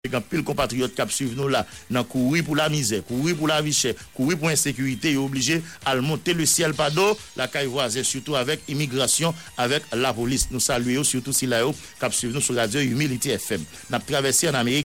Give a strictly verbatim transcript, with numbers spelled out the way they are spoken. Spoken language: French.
grand pile compatriotes qui suivent nous là dans courir pour la misère, courir pour la vie chère, courir pour l'insécurité, est obligé à monter le ciel par d'eau, la caille voisine surtout avec immigration, avec la police. Nous saluons surtout si là qui suivent nous sur radio Humility F M. N'a traversé en Amérique